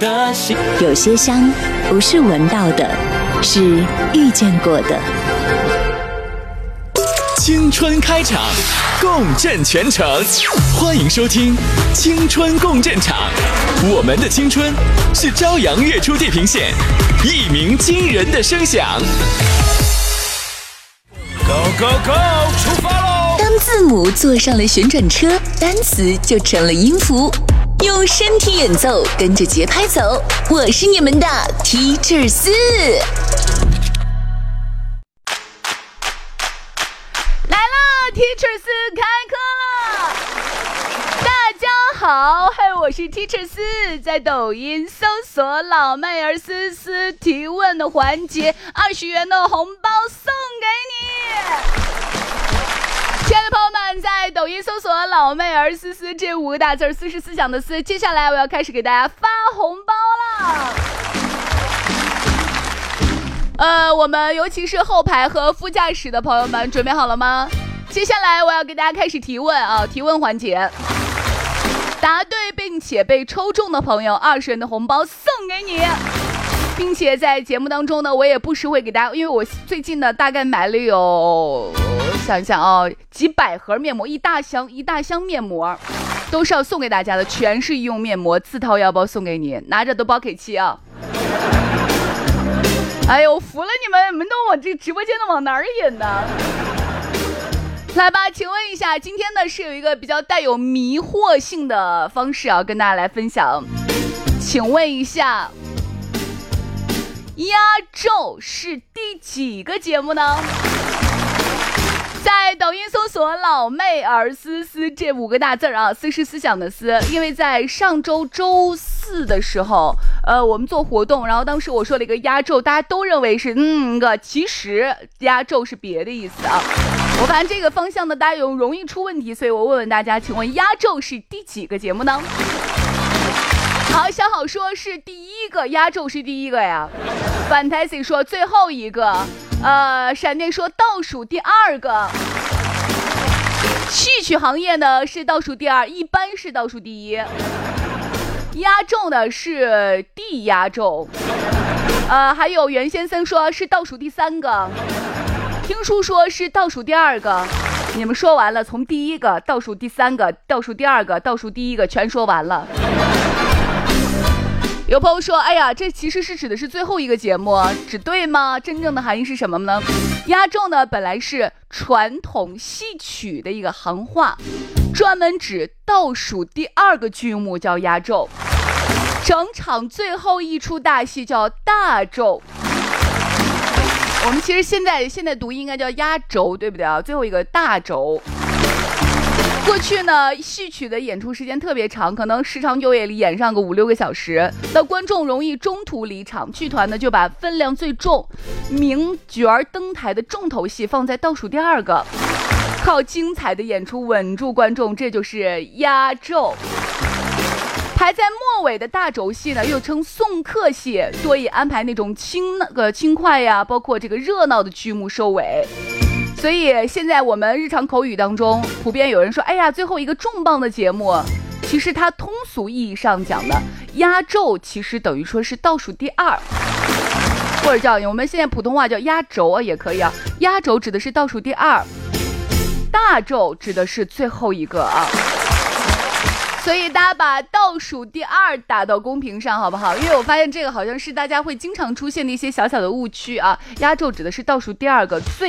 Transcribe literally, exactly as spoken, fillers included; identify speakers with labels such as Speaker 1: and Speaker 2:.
Speaker 1: 有些香不是闻到的，是遇见过的。
Speaker 2: 青春开场，共振全城，欢迎收听青春共振场。我们的青春是朝阳月出地平线，一鸣惊人的声响。
Speaker 3: Go go go， 出发喽！
Speaker 1: 当字母坐上了旋转车，单词就成了音符。用身体演奏，跟着节拍走。我是你们的 Teacher 思。
Speaker 4: 来了 ，Teacher 思开课了。大家好，嗨，我是 Teacher 思，在抖音搜索老妹儿思思提问的环节，二十元的红包送给你。亲爱的朋友们，在抖音搜索老妹儿思思这五个大字，思是思想的思。接下来我要开始给大家发红包了。呃，我们尤其是后排和副驾驶的朋友们，准备好了吗？接下来我要给大家开始提问啊，提问环节。答对并且被抽中的朋友，二十元的红包送给你。并且在节目当中呢，我也不时会给大家，因为我最近呢大概买了有，想一想啊、哦，几百盒面膜，一大箱一大箱面膜，都是要送给大家的，全是医用面膜，自掏腰包送给你，拿着都包给气啊！哎呦，服了你们，你们都往这个直播间的往哪儿引呢？来吧，请问一下，今天呢是有一个比较带有迷惑性的方式啊，跟大家来分享。请问一下，压轴是第几个节目呢？在抖音搜索老妹儿思思这五个大字啊，思是思想的思。因为在上周周四的时候，呃，我们做活动，然后当时我说了一个压轴，大家都认为是嗯个，其实压轴是别的意思啊。我发现这个方向呢，大家有容易出问题，所以我问问大家，请问压轴是第几个节目呢？好，小好说是第一个，压轴是第一个呀。Fantasy 说最后一个，呃，闪电说倒数第二个。戏曲行业呢是倒数第二，一般是倒数第一。压轴的是第压轴，呃，还有袁先生说是倒数第三个，听书说是倒数第二个。你们说完了，从第一个倒数第三个，倒数第二个，倒数第一个，全说完了。有朋友说，哎呀，这其实是指的是最后一个节目，只对吗？真正的含义是什么呢？压轴呢本来是传统戏曲的一个行话，专门指倒数第二个剧目叫压轴，整场最后一出大戏叫大轴。我们其实现在现在读应该叫压轴，对不对啊？最后一个大轴。过去呢，戏曲的演出时间特别长，可能时长就也演上个五六个小时，那观众容易中途离场，剧团呢就把分量最重、名角儿登台的重头戏放在倒数第二个，靠精彩的演出稳住观众，这就是压轴。排在末尾的大轴戏呢，又称送客戏，多以安排那种轻那个轻快呀，包括这个热闹的剧目收尾。所以现在我们日常口语当中，普遍有人说，哎呀，最后一个重磅的节目，其实它通俗意义上讲的压轴，其实等于说是倒数第二，或者叫我们现在普通话叫压轴啊，也可以啊。压轴指的是倒数第二，大轴指的是最后一个啊。所以大家把倒数第二打到公屏上好不好？因为我发现这个好像是大家会经常出现的一些小小的误区啊。压轴指的是倒数第二个最